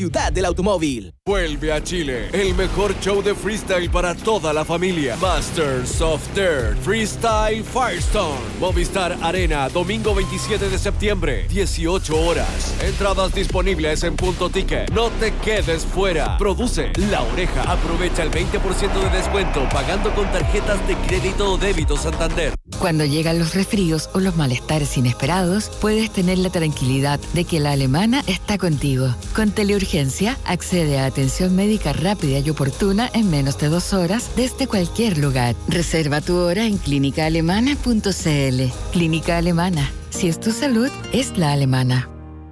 ciudad del automóvil. Vuelve a Chile, el mejor show de freestyle para toda la familia. Masters of Dirt Freestyle Firestone. Movistar Arena, domingo 27 de septiembre, 18 horas. Entradas disponibles en Punto Ticket. No te quedes fuera. Produce La Oreja. Aprovecha el 20% de descuento pagando con tarjetas de crédito o débito Santander. Cuando llegan los resfríos o los malestares inesperados, puedes tener la tranquilidad de que la Alemana está contigo. Con Teleurgencia, accede a atención médica rápida y oportuna en menos de 2 horas desde cualquier lugar. Reserva tu hora en clínicaalemana.cl. Clínica Alemana. Si es tu salud, es la alemana.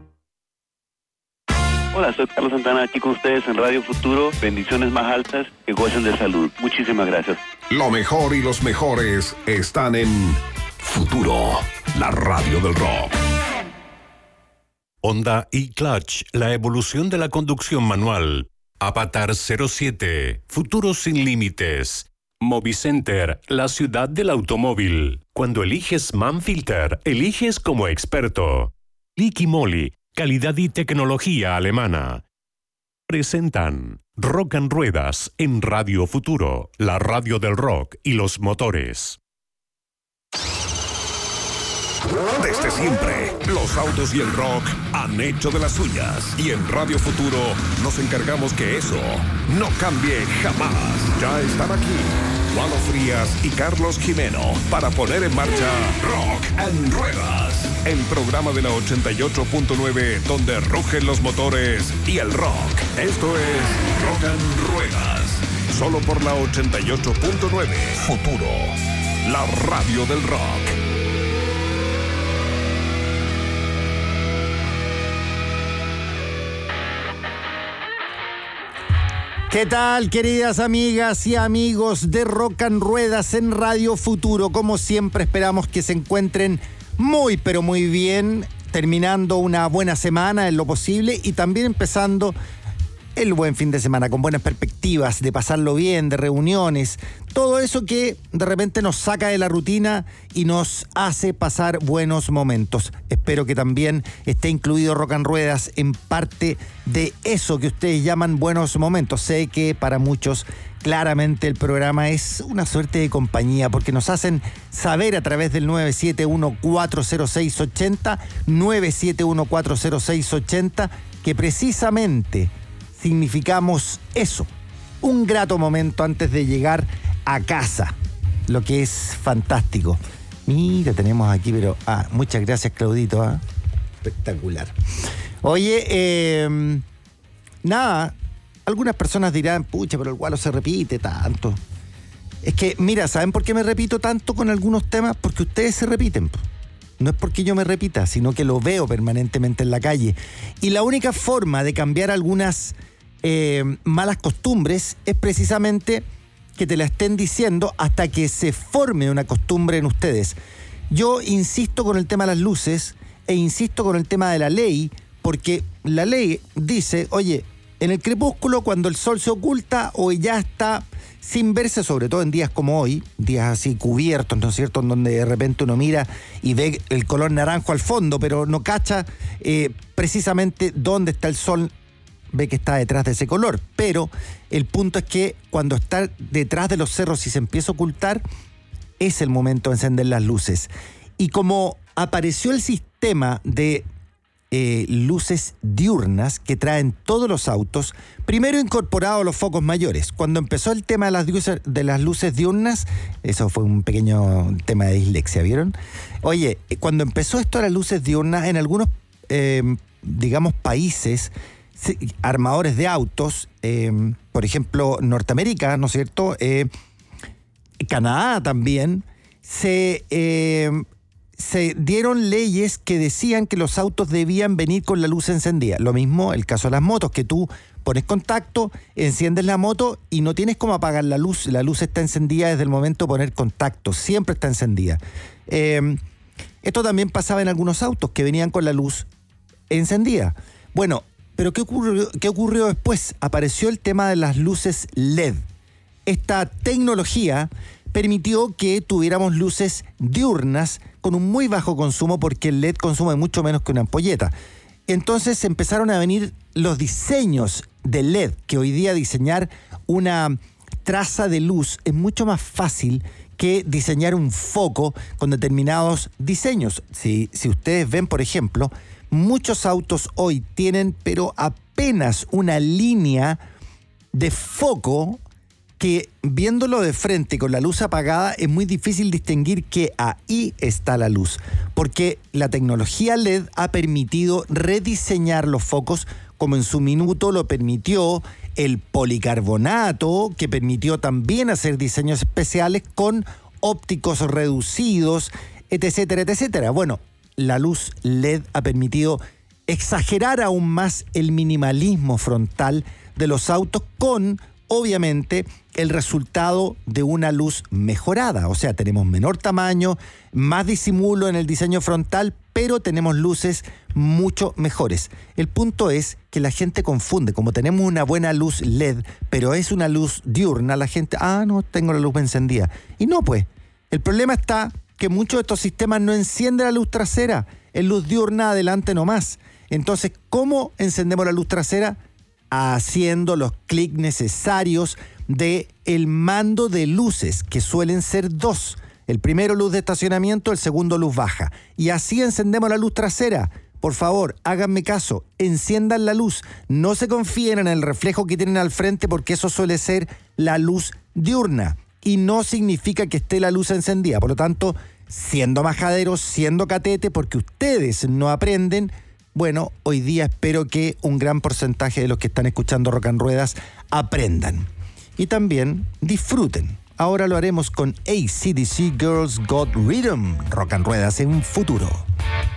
Hola, soy Carlos Santana, aquí con ustedes en Radio Futuro. Bendiciones más altas, que gocen de salud. Muchísimas gracias. Lo mejor y los mejores están en Futuro, la radio del rock. Honda e-Clutch, la evolución de la conducción manual. Avatar 07, futuro sin límites. Movicenter, la ciudad del automóvil. Cuando eliges Manfilter, eliges como experto. Liqui Moly, calidad y tecnología alemana. Presentan Rock and Ruedas en Radio Futuro, la radio del rock y los motores. Desde siempre, los autos y el rock han hecho de las suyas. Y en Radio Futuro nos encargamos que eso no cambie jamás. Ya están aquí Juan Frías y Carlos Jimeno para poner en marcha Rock and Ruedas, el programa de la 88.9 donde rugen los motores y el rock. Esto es Rock and Ruedas, solo por la 88.9 Futuro, la radio del rock. ¿Qué tal, queridas amigas y amigos de Rock and Ruedas en Radio Futuro? Como siempre, esperamos que se encuentren muy, pero muy bien, terminando una buena semana en lo posible y también empezando el buen fin de semana con buenas perspectivas de pasarlo bien, de reuniones, todo eso que de repente nos saca de la rutina y nos hace pasar buenos momentos. Espero que también esté incluido Rock and Ruedas en parte de eso que ustedes llaman buenos momentos. Sé que para muchos claramente el programa es una suerte de compañía porque nos hacen saber a través del 971-40680, 971-40680, que precisamente significamos eso, un grato momento antes de llegar a casa, lo que es fantástico. Mira, tenemos aquí, pero muchas gracias, Claudito, espectacular. Oye, nada, algunas personas dirán, pucha, pero el gualo se repite tanto. Es que, mira, ¿saben por qué me repito tanto con algunos temas? Porque ustedes se repiten. No es porque yo me repita, sino que lo veo permanentemente en la calle. Y la única forma de cambiar algunas malas costumbres es precisamente que te la estén diciendo hasta que se forme una costumbre en ustedes. Yo insisto con el tema de las luces e insisto con el tema de la ley, porque la ley dice, oye, en el crepúsculo, cuando el sol se oculta o ya está sin verse, sobre todo en días como hoy, días así cubiertos, ¿no es cierto?, en donde de repente uno mira y ve el color naranjo al fondo, pero no cacha precisamente dónde está el sol, ve que está detrás de ese color. Pero el punto es que cuando está detrás de los cerros y se empieza a ocultar, es el momento de encender las luces. Y como apareció el sistema de luces diurnas que traen todos los autos, primero incorporado los focos mayores. Cuando empezó el tema de las luces diurnas, eso fue un pequeño tema de dislexia, ¿vieron? Oye, cuando empezó esto de las luces diurnas, en algunos, digamos, países, armadores de autos, por ejemplo, Norteamérica, ¿no es cierto?, Canadá también, se dieron leyes que decían que los autos debían venir con la luz encendida. Lo mismo el caso de las motos, que tú pones contacto, enciendes la moto y no tienes cómo apagar la luz está encendida desde el momento de poner contacto, siempre está encendida. Esto también pasaba en algunos autos que venían con la luz encendida. Bueno, pero ¿qué ocurrió después? Apareció el tema de las luces LED. Esta tecnología permitió que tuviéramos luces diurnas con un muy bajo consumo, porque el LED consume mucho menos que una ampolleta. Entonces empezaron a venir los diseños de LED, que hoy día diseñar una traza de luz es mucho más fácil que diseñar un foco con determinados diseños. Si ustedes ven, por ejemplo, muchos autos hoy tienen, pero apenas una línea de foco que, viéndolo de frente con la luz apagada, es muy difícil distinguir que ahí está la luz, porque la tecnología LED ha permitido rediseñar los focos, como en su minuto lo permitió el policarbonato, que permitió también hacer diseños especiales con ópticos reducidos, etcétera, etcétera. Bueno, la luz LED ha permitido exagerar aún más el minimalismo frontal de los autos con, obviamente, el resultado de una luz mejorada. O sea, tenemos menor tamaño, más disimulo en el diseño frontal, pero tenemos luces mucho mejores. El punto es que la gente confunde. Como tenemos una buena luz LED, pero es una luz diurna, la gente, no, tengo la luz encendida. Y no, pues, el problema está que muchos de estos sistemas no encienden la luz trasera, es luz diurna adelante nomás. Entonces, ¿cómo encendemos la luz trasera? Haciendo los clics necesarios del mando de luces, que suelen ser 2. El primero, luz de estacionamiento, el segundo, luz baja. Y así encendemos la luz trasera. Por favor, háganme caso, enciendan la luz. No se confíen en el reflejo que tienen al frente, porque eso suele ser la luz diurna. Y no significa que esté la luz encendida. Por lo tanto, siendo majaderos, siendo catete, porque ustedes no aprenden. Bueno, hoy día espero que un gran porcentaje de los que están escuchando Rock and Ruedas aprendan. Y también disfruten. Ahora lo haremos con AC/DC Girls Got Rhythm. Rock and Ruedas en Futuro.